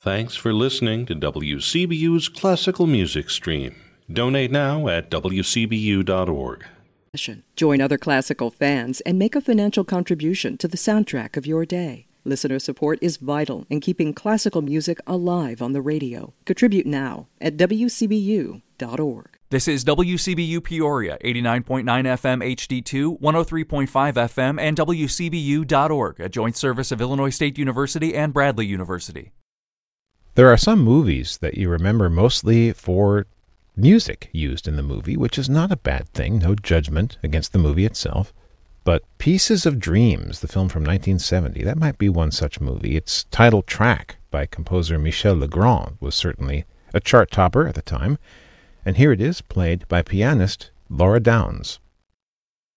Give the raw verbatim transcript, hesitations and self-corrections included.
Thanks for listening to W C B U's Classical Music Stream. Donate now at w c b u dot org. Join other classical fans and make a financial contribution to the soundtrack of your day. Listener support is vital in keeping classical music alive on the radio. Contribute now at w c b u dot org. This is W C B U Peoria, eighty-nine point nine F M H D two, one oh three point five F M, and w c b u dot org, a joint service of Illinois State University and Bradley University. There are some movies that you remember mostly for music used in the movie, which is not a bad thing, no judgment against the movie itself. But Pieces of Dreams, the film from nineteen seventy, that might be one such movie. Its title track by composer Michel Legrand was certainly a chart topper at the time, and here it is, played by pianist Laura Downs.